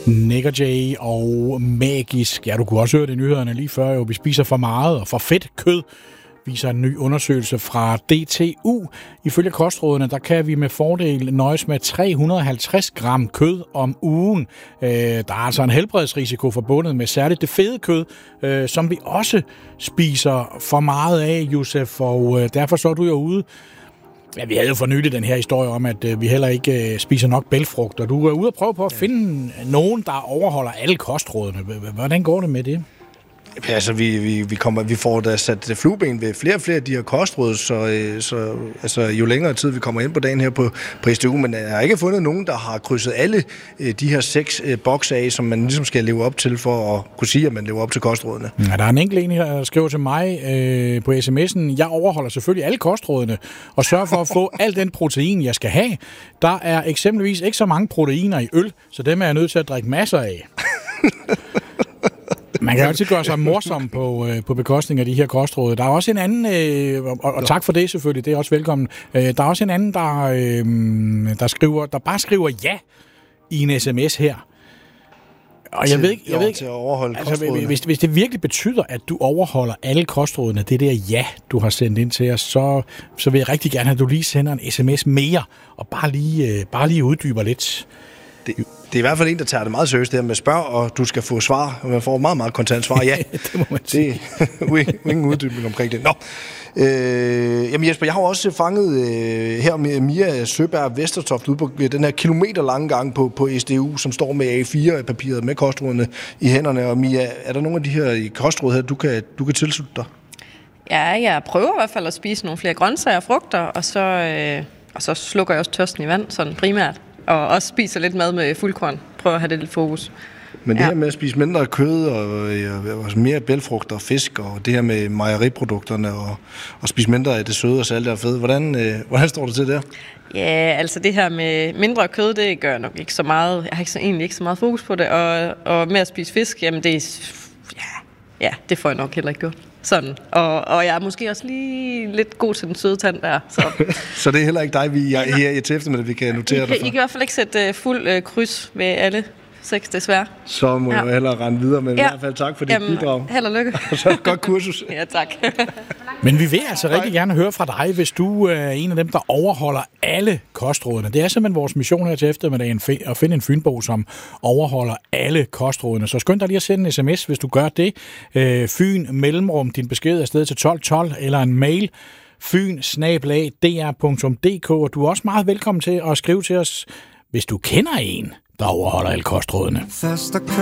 Nick Jay og Magisk. Ja, du kunne også høre det i nyhederne lige før. Jo, vi spiser for meget og for fedt kød, viser en ny undersøgelse fra DTU. Ifølge kostrådene, der kan vi med fordel nøjes med 350 gram kød om ugen. Der er altså en helbredsrisiko forbundet med særligt det fede kød, som vi også spiser for meget af, Josef, og derfor så du jo ude. Ja, vi havde jo for nylig den her historie om, at vi heller ikke spiser nok bælgfrugt, og du er ude og prøve på at finde nogen, der overholder alle kostrådene. Hvordan går det med det? Altså, vi får da sat flueben ved flere og flere af de her kostråd, så altså, jo længere tid vi kommer ind på dagen her på SDU, men jeg har ikke fundet nogen, der har krydset alle de her 6 bokse af, som man ligesom skal leve op til for at kunne sige, at man lever op til kostrådene. Ja, der er en enkelt her, der skriver til mig på sms'en, jeg overholder selvfølgelig alle kostrådene og sørger for at få al den protein, jeg skal have. Der er eksempelvis ikke så mange proteiner i øl, så dem er jeg nødt til at drikke masser af. Man kan altid gøre sig morsom på bekostning af de her kostråd. Der er også en anden, og tak for det selvfølgelig, det er også velkommen. Der er også en anden, der bare skriver ja i en sms her. Og jeg ved ikke til at overholde kostrådene. Hvis det virkelig betyder, at du overholder alle kostrådene, det der ja, du har sendt ind til os, så vil jeg rigtig gerne have, at du lige sender en sms mere, og bare lige uddyber lidt. Det er i hvert fald en, der tager det meget seriøst, det her med spørg, og du skal få svar. Man får meget, meget kontant svar. Ja, det må man sige. Ingen uddybning omkring det. Nå. Jamen Jesper, jeg har også fanget her med Mia Søberg Vestertoft ude på den her kilometerlange gang på SDU, som står med A4-papiret med kostrådene i hænderne. Og Mia, er der nogle af de her kostråd her, du kan tilslutte dig? Ja, jeg prøver i hvert fald at spise nogle flere grøntsager og frugter, og så slukker jeg også tørsten i vand, sådan primært. Og også spiser lidt mad med fuldkorn. Prøver at have det lidt fokus. Men det her med at spise mindre kød og mere bælgfrugt og fisk, og det her med mejeriprodukterne og spise mindre af det søde og salte og fede, hvordan står det til der? Ja, altså det her med mindre kød, det gør nok ikke så meget. Jeg har egentlig ikke så meget fokus på det. Og med at spise fisk, jamen det får jeg nok heller ikke gjort. Sådan. Og jeg er måske også lige lidt god til den søde tand der. Så det er heller ikke dig, vi er her til eftermiddag, vi kan notere dig for? I kan i hvert fald ikke sætte fuld kryds ved alle 6, desværre. Så må du hellere rende videre, men i hvert fald tak for dit bidrag. Held og lykke. Og så godt kursus. Ja, tak. Men vi vil altså rigtig gerne høre fra dig, hvis du er en af dem, der overholder alle kostrådene. Det er simpelthen vores mission her til eftermiddagen at finde en fynbo, som overholder alle kostrådene. Så skynd dig lige at sende en sms, hvis du gør det. Fyn mellemrum, din besked er afsted til 1212 eller en mail fyn@dr.dk, og du er også meget velkommen til at skrive til os, hvis du kender en, der overholder alle kostrådene.